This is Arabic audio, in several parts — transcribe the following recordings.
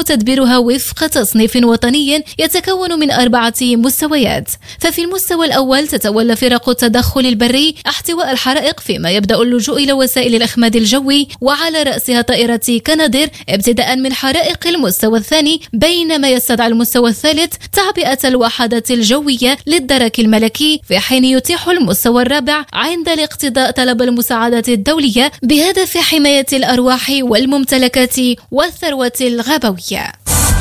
تدبيرها وفق تصنيف وطني يتكون من 4 مستويات. ففي المستوى الأول تتولى فرق التدخل البري احتواء الحرائق، فيما يبدأ اللجوء إلى وسائل الإخماد الجوي وعلى رأسها طائرة كنادر ابتداء من حرائق المستوى الثاني، بينما يستدعي المستوى الثالث تعبئة الوحدات الجوية للدرك الملكي، في حين يتيح المستوى الرابع عند الاقتضاء طلب المساعدات الدولية بهدف حماية الأرواح والممتلكات والثروة الغابوية.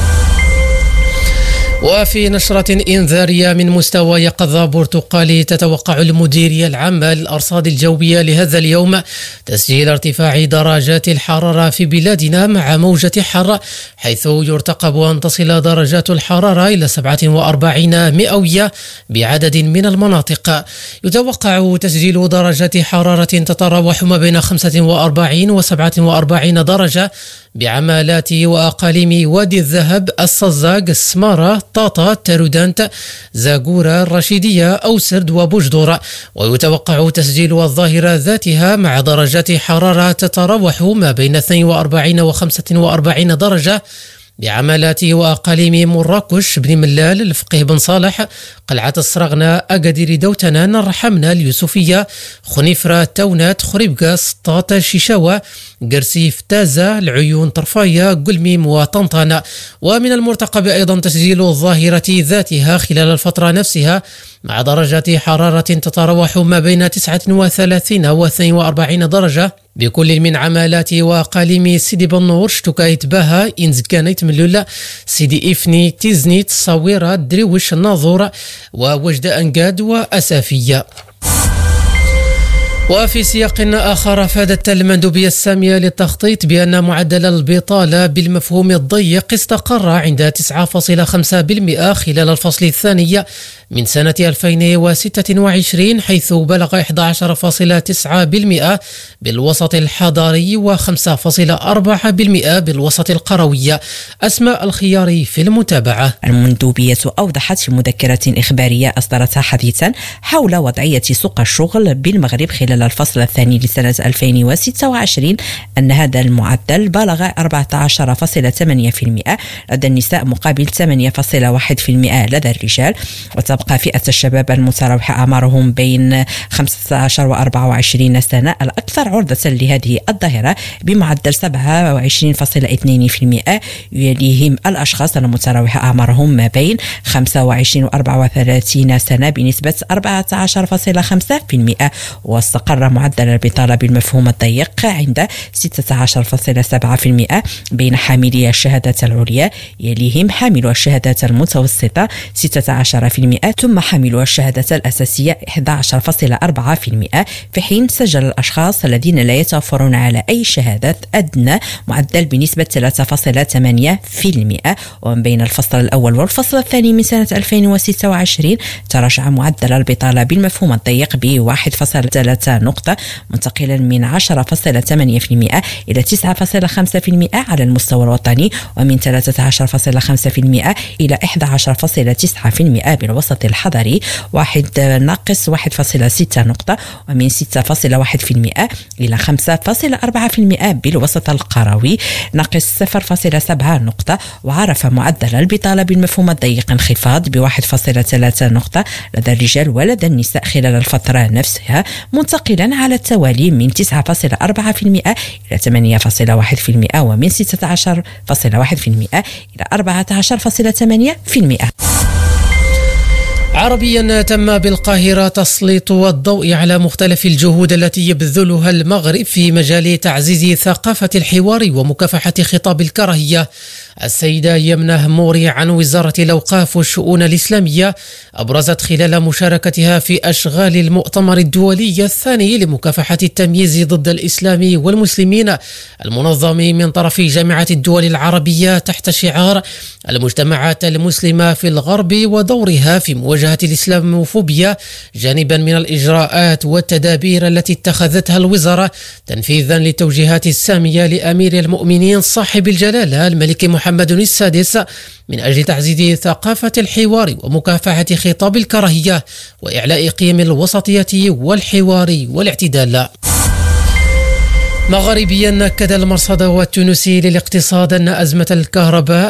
وفي نشرة إنذارية من مستوى يقظة برتقالي، تتوقع المديرية العامة للأرصاد الجوية لهذا اليوم تسجيل ارتفاع درجات الحرارة في بلادنا مع موجة حر، حيث يرتقب أن تصل درجات الحرارة إلى 47 مئوية بعدد من المناطق. يتوقع تسجيل درجات حرارة تتراوح ما بين 45 و 47 درجة بعمالات وأقاليم وادي الذهب، الصزاق، السمارة، طاطا، تارودانت، زاغورة، الرشيدية، أوسرد وبوجدور. ويتوقع تسجيل الظاهرة ذاتها مع درجات حرارة تتراوح ما بين 42 و 45 درجة بعمالات وأقاليم مراكش، بن ملال، الفقيه بن صالح، قلعة السرغنة، أكادير، دوتنان، الرحمنة، اليوسفية، خنيفرة، تونات، خريبكا، سطات، شيشاوة، قرسيف، تازة، العيون، طرفاية، قلميم وطنطان. ومن المرتقب أيضا تسجيل الظاهرة ذاتها خلال الفترة نفسها مع درجات حرارة تتراوح ما بين 39 و 42 درجة بكل من عمالات وأقاليم سيدي بنور، شتوكايت، باها، إنزكانيت، ملولة، سيدي إفني، تيزنيت، صويرة، دريوش، الناظور ووجد أنقاد وأسافية. وفي سياق آخر، أفادت المندوبية السامية للتخطيط بأن معدل البطالة بالمفهوم الضيق استقر عند 9.5% خلال الفصل الثاني من سنة 2026، حيث بلغ 11.9% بالوسط الحضري و 5.4% بالوسط القروي. أسماء الخياري في المتابعة. المندوبية أوضحت في مذكرة إخبارية أصدرتها حديثا حول وضعية سوق الشغل بالمغرب خلال الفصل الثاني لسنة 2026 أن هذا المعدل بلغ 14.8% لدى النساء مقابل 8.1% لدى الرجال. وتبقى فئة الشباب المتراوحة أعمارهم بين 15 و 24 سنة الأكثر عرضة لهذه الظاهرة بمعدل 27.2%، يليهم الأشخاص المتراوحة أعمارهم ما بين 25 و 34 سنة بنسبة 14.5%. واستقر معدل البطالة بالمفهوم الضيق عند 16.7% بين حاملي الشهادات العليا، يليهم حامل الشهادات المتوسطة 16%، ثم حامل الشهادات الأساسية 11.4%، في حين سجل الأشخاص الذين لا يتوفرون على أي شهادات أدنى معدل بنسبة 3.8%. ومن بين الفصل الأول والفصل الثاني من سنة 2026 تراجع معدل البطالة بالمفهوم الضيق ب1.3 نقطة، منتقلا من 10.8% إلى 9.5% على المستوى الوطني، ومن 13.5% إلى 11.9% بالوسط الحضري، ناقص 1.6 نقطة، ومن 6.1% إلى 5.4% بالوسط القروي، ناقص 0.7 نقطة. وعرف معدل البطالة بالمفهوم الضيق انخفاض ب1.3 نقطة لدى الرجال ولدى النساء خلال الفترة نفسها، منتقلا على التوالي من 9.4% إلى 8.1%، ومن 16.1% إلى 14.8%. عربيا، تم بالقاهرة تسليط الضوء على مختلف الجهود التي يبذلها المغرب في مجال تعزيز ثقافة الحوار ومكافحة خطاب الكراهية. السيدة يمنة موري عن وزارة الأوقاف والشؤون الإسلامية أبرزت خلال مشاركتها في أشغال المؤتمر الدولي الثاني لمكافحة التمييز ضد الإسلام والمسلمين المنظم من طرف جامعة الدول العربية تحت شعار المجتمعات المسلمة في الغرب ودورها في مواجهة الإسلاموفوبيا، جانبا من الإجراءات والتدابير التي اتخذتها الوزارة تنفيذا للتوجيهات السامية لأمير المؤمنين صاحب الجلالة الملك محمد السادس من أجل تعزيز ثقافة الحوار ومكافحة خطاب الكراهية وإعلاء قيم الوسطية والحوار والاعتدال. مغربيا، أكد المرصد التونسي للاقتصاد أن أزمة الكهرباء